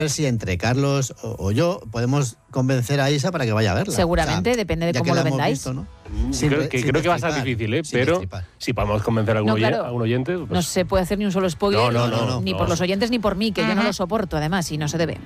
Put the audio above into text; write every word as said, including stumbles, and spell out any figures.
ver si entre Carlos o, o yo podemos convencer a Isa para que vaya a verla. Seguramente, o sea, depende de ya cómo que lo la hemos vendáis. visto, ¿no? Mm, Sin creo re- que, sin creo que va a estar destripar, difícil, ¿eh? sin Pero destripar. si podemos convencer a algún, No, oye- claro. a un oyente... Pues, No se puede hacer ni un solo spoiler, No, no, no, ni no. por los oyentes ni por mí, que yo no lo soporto, además, y no se debe.